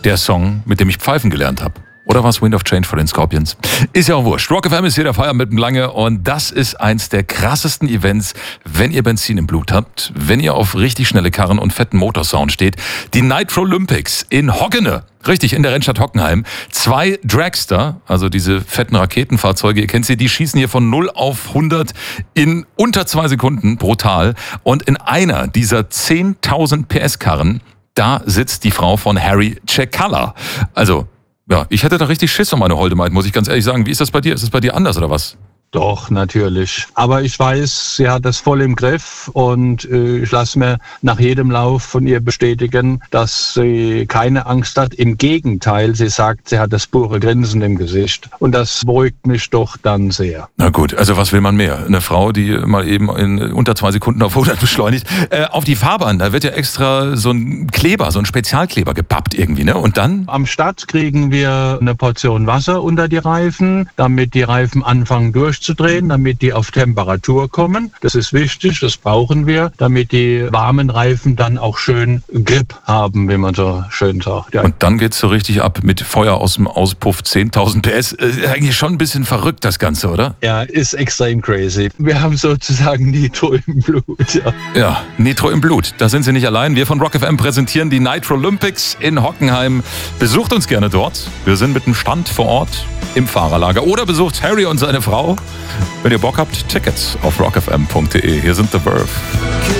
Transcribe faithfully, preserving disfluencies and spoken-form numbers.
der Song, mit dem ich pfeifen gelernt habe. Oder war es Wind of Change von den Scorpions? Ist ja auch wurscht. Rock F M ist hier der Feier mitten lange und das ist eins der krassesten Events, wenn ihr Benzin im Blut habt, wenn ihr auf richtig schnelle Karren und fetten Motorsound steht. Die Nitro Olympics in Hoggene. Richtig, in der Rennstadt Hockenheim. Zwei Dragster, also diese fetten Raketenfahrzeuge, ihr kennt sie, die schießen hier von null auf hundert in unter zwei Sekunden, brutal. Und in einer dieser zehntausend P S Karren, da sitzt die Frau von Harry Cekala. Also, ja, ich hätte da richtig Schiss um meine Holdemite, muss ich ganz ehrlich sagen. Wie ist das bei dir? Ist es bei dir anders oder was? Doch, natürlich. Aber ich weiß, sie hat das voll im Griff und äh, ich lasse mir nach jedem Lauf von ihr bestätigen, dass sie keine Angst hat. Im Gegenteil, sie sagt, sie hat das pure Grinsen im Gesicht. Und das beruhigt mich doch dann sehr. Na gut, also was will man mehr? Eine Frau, die mal eben in unter zwei Sekunden auf hundert beschleunigt. Äh, auf die Fahrbahn, da wird ja extra so ein Kleber, so ein Spezialkleber gepappt irgendwie, ne? Und dann? Am Start kriegen wir eine Portion Wasser unter die Reifen, damit die Reifen anfangen durchzudrehen. zu drehen, damit die auf Temperatur kommen. Das ist wichtig, das brauchen wir, damit die warmen Reifen dann auch schön Grip haben, wie man so schön sagt. Ja. Und dann geht's so richtig ab mit Feuer aus dem Auspuff, zehntausend P S. Äh, eigentlich schon ein bisschen verrückt, das Ganze, oder? Ja, ist extrem crazy. Wir haben sozusagen Nitro im Blut. Ja, ja Nitro im Blut. Da sind Sie nicht allein. Wir von Rock F M präsentieren die Nitro Olympics in Hockenheim. Besucht uns gerne dort. Wir sind mit dem Stand vor Ort im Fahrerlager. Oder besucht Harry und seine Frau. Wenn ihr Bock habt, Tickets auf rock f m punkt d e. Hier sind The Verve.